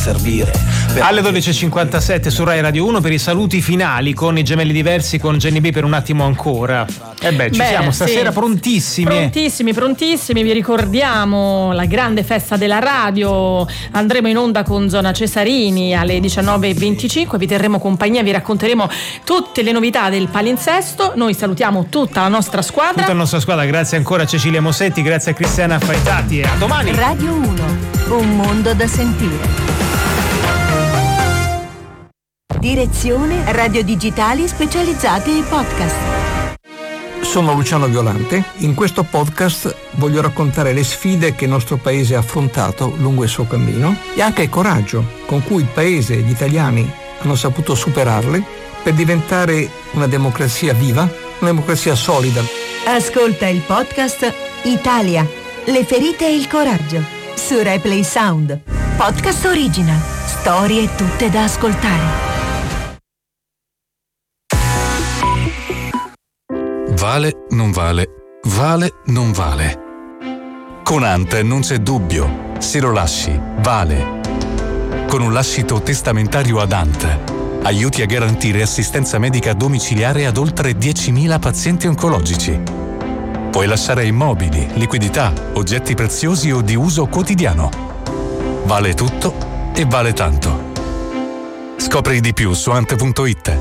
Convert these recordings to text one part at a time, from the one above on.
servire. Alle 12.57 su Rai Radio 1 per i saluti finali con i Gemelli Diversi, con Jenny B per un attimo ancora. Ci siamo stasera, sì. Prontissimi. Vi ricordiamo la grande festa della radio. Andremo in onda con Zona Cesarini alle 19.25. Vi terremo compagnia, vi racconteremo tutte le novità del palinsesto. Noi salutiamo tutta la nostra squadra. Grazie ancora a Cecilia Mosetti, grazie a Cristiana Faitati e a domani. Radio 1, un mondo da sentire. Direzione Radio Digitali Specializzate e Podcast. Sono Luciano Violante. In questo podcast voglio raccontare le sfide che il nostro paese ha affrontato lungo il suo cammino e anche il coraggio con cui il paese e gli italiani hanno saputo superarle per diventare una democrazia viva, una democrazia solida. Ascolta il podcast Italia, le ferite e il coraggio su Replay Sound. Podcast original. Storie tutte da ascoltare. Vale, non vale, vale, non vale. Con Ant non c'è dubbio, se lo lasci, vale. Con un lascito testamentario ad Ant, aiuti a garantire assistenza medica domiciliare ad oltre 10.000 pazienti oncologici. Puoi lasciare immobili, liquidità, oggetti preziosi o di uso quotidiano. Vale tutto e vale tanto. Scopri di più su ant.it.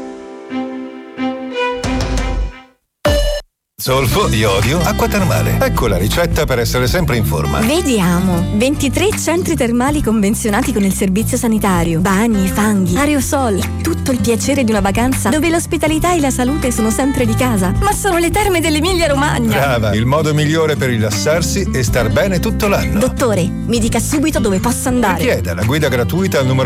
Zolfo, iodio, acqua termale. Ecco la ricetta per essere sempre in forma. Vediamo. 23 centri termali convenzionati con il servizio sanitario. Bagni, fanghi, aerosol. Tutto il piacere di una vacanza dove l'ospitalità e la salute sono sempre di casa. Ma sono le terme dell'Emilia Romagna. Brava, il modo migliore per rilassarsi e star bene tutto l'anno. Dottore, mi dica subito dove posso andare. Richieda la guida gratuita al numero